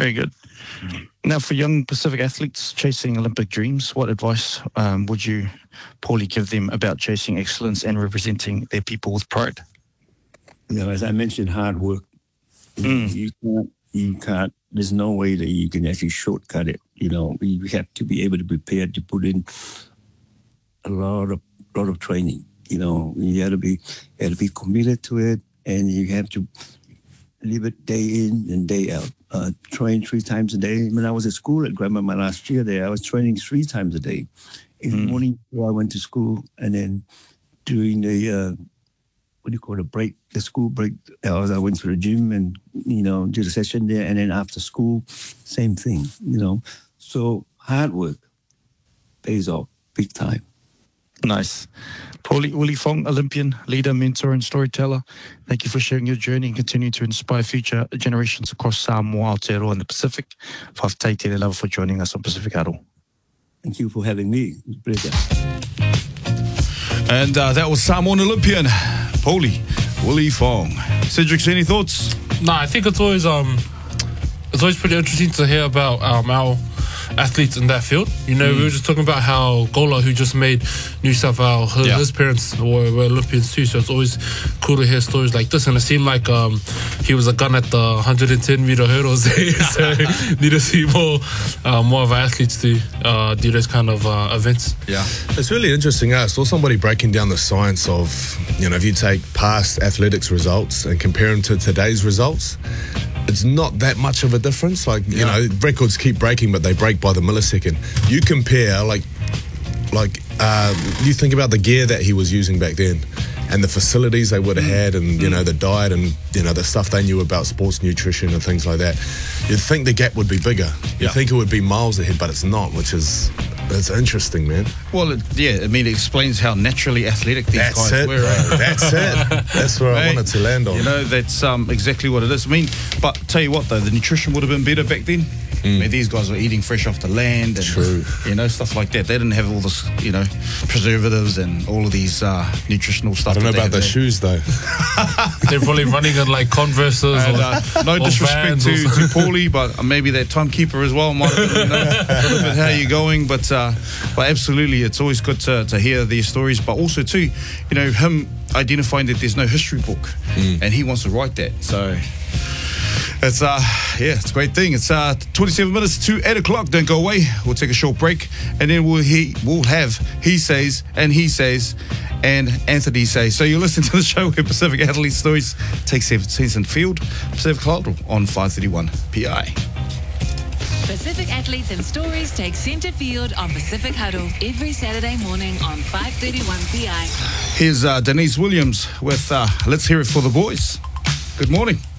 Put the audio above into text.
Very good. Now, for young Pacific athletes chasing Olympic dreams, what advice would you, Paulie, give them about chasing excellence and representing their people with pride? As I mentioned, hard work. You can't. There's no way that you can actually shortcut it. You have to be able to prepare to put in a lot of training. You have to be committed to it, and you have to live it day in and day out. Train 3 times a day. When I was at school at Grandma, my last year there, I was training 3 times a day. In the morning, I went to school, and then during the break, the school break, I went to the gym and did a session there, and then after school, same thing. So hard work pays off big time. Nice. Paulie Willie Fong, Olympian, leader, mentor and storyteller. Thank you for sharing your journey and continuing to inspire future generations across Samoa, Aotearoa and the Pacific. Whakataite love for joining us on Pacific Huddle. Thank you for having me. It's a pleasure. And that was Samoan Olympian, Paulie Willie Fong. Cedric, any thoughts? No, I think it's always pretty interesting to hear about our athletes in that field. We were just talking about how Gola, who just made New South Wales, his parents were Olympians too, so it's always cool to hear stories like this. And it seemed like he was a gun at the 110-meter hurdles so need to see more of our athletes do those kind of events. Yeah, it's really interesting. I saw somebody breaking down the science of, if you take past athletics results and compare them to today's results, it's not that much of a difference. Records keep breaking, but they break by the millisecond. You compare, you think about the gear that he was using back then and the facilities they would have had and, the diet and, the stuff they knew about sports nutrition and things like that. You'd think the gap would be bigger. You'd think it would be miles ahead, but it's not, it's interesting, man. Well, it explains how naturally athletic these guys were. That's it. That's where I wanted to land on. That's exactly what it is. But tell you what, though, the nutrition would have been better back then. These guys were eating fresh off the land and, True. Stuff like that. They didn't have all this, preservatives and all of these nutritional stuff. I don't know about the shoes, though. They're probably running in Converses. No disrespect to Paulie, but maybe that timekeeper as well might have been a little bit how you're going. But absolutely, it's always good to hear these stories. But also, too, him identifying that there's no history book and he wants to write that. So it's it's a great thing. It's 27 minutes to 8 o'clock. Don't go away. We'll take a short break, and then we'll have He Says and He Says and Anthony Says. So you're listening to the show where Pacific Athlete Stories takes center field. Pacific Huddle on 531 PI. Pacific Athletes and Stories take centre field on Pacific Huddle every Saturday morning on 531 PI. Here's Denise Williams with Let's Hear It for the Boys. Good morning.